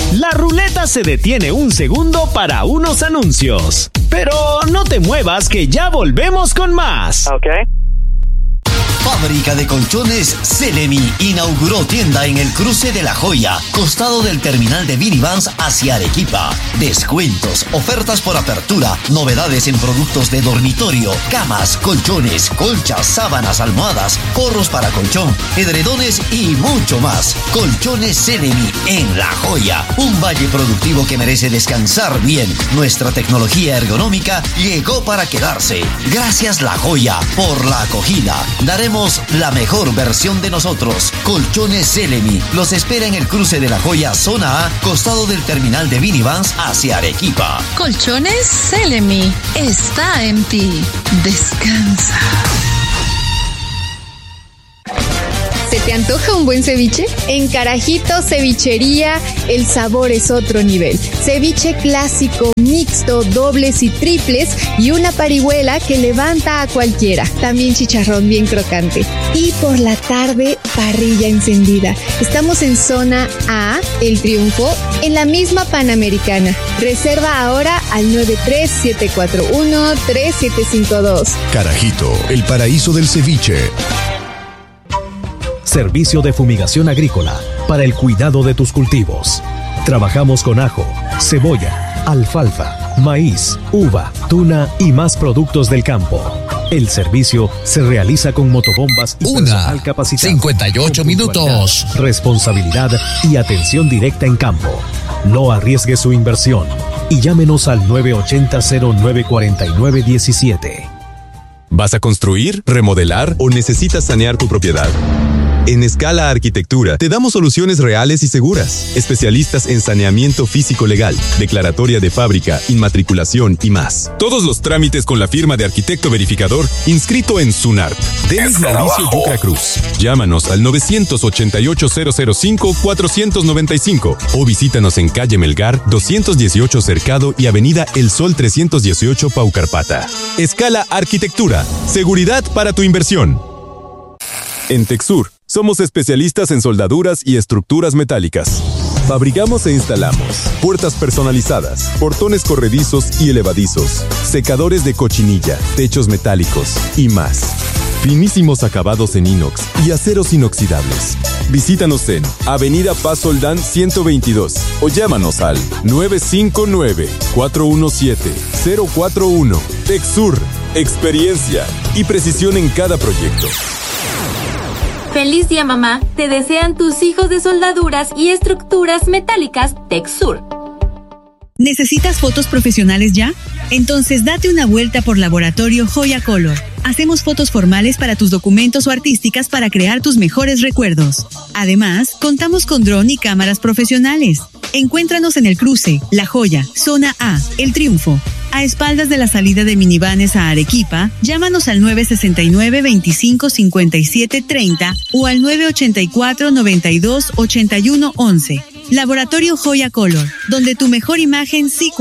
La ruleta se detiene un segundo para unos anuncios. Pero no te muevas que ya volvemos con más. Okay. Fábrica de colchones Selemi inauguró tienda en el cruce de La Joya, costado del terminal de Minivans hacia Arequipa. Descuentos, ofertas por apertura, novedades en productos de dormitorio, camas, colchones, colchas, sábanas, almohadas, forros para colchón, edredones y mucho más. Colchones Selemi en La Joya, un valle productivo que merece descansar bien. Nuestra tecnología ergonómica llegó para quedarse. Gracias La Joya por la acogida. Daremos la mejor versión de nosotros. Colchones Selemi los espera en el cruce de La Joya, zona A, costado del terminal de Minivans hacia Arequipa. Colchones Selemi está en ti. Descansa. ¿Se te antoja un buen ceviche? En Carajito Cevichería, el sabor es otro nivel. Ceviche clásico, mixto, dobles y triples y una parihuela que levanta a cualquiera. También chicharrón bien crocante. Y por la tarde, parrilla encendida. Estamos en zona A, El Triunfo, en la misma Panamericana. Reserva ahora al 93741-3752. Carajito, el paraíso del ceviche. Servicio de fumigación agrícola para el cuidado de tus cultivos. Trabajamos con ajo, cebolla, alfalfa, maíz, uva, tuna y más productos del campo. El servicio se realiza con motobombas y personal capacitado. 58 minutos. Responsabilidad y atención directa en campo. No arriesgue su inversión y llámenos al 980-0949-17. ¿Vas a construir, remodelar o necesitas sanear tu propiedad? En Escala Arquitectura te damos soluciones reales y seguras. Especialistas en saneamiento físico-legal, declaratoria de fábrica, inmatriculación y más. Todos los trámites con la firma de arquitecto verificador inscrito en SUNART. Denis Mauricio Yucra Cruz. Llámanos al 988-005-495 o visítanos en calle Melgar 218 Cercado y avenida El Sol 318 Paucarpata. Escala Arquitectura. Seguridad para tu inversión. En Texur, somos especialistas en soldaduras y estructuras metálicas. Fabricamos e instalamos puertas personalizadas, portones corredizos y elevadizos, secadores de cochinilla, techos metálicos y más. Finísimos acabados en inox y aceros inoxidables. Visítanos en Avenida Paz Soldán 122 o llámanos al 959-417-041. Texur, experiencia y precisión en cada proyecto. Feliz día, mamá. Te desean tus hijos de soldaduras y estructuras metálicas Texur. ¿Necesitas fotos profesionales ya? Entonces date una vuelta por Laboratorio Joya Color. Hacemos fotos formales para tus documentos o artísticas para crear tus mejores recuerdos. Además, contamos con dron y cámaras profesionales. Encuéntranos en el cruce La Joya, zona A, El Triunfo. A espaldas de la salida de Minivanes a Arequipa, llámanos al 969-255730 o al 984-92-8111. Laboratorio Joya Color, donde tu mejor imagen sí